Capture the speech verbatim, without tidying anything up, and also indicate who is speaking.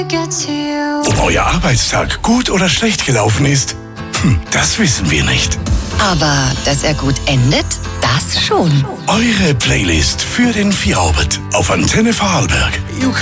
Speaker 1: Ob euer Arbeitstag gut oder schlecht gelaufen ist, hm, das wissen wir nicht.
Speaker 2: Aber dass er gut endet, das schon.
Speaker 1: Eure Playlist für den Feierabend auf Antenne Vorarlberg.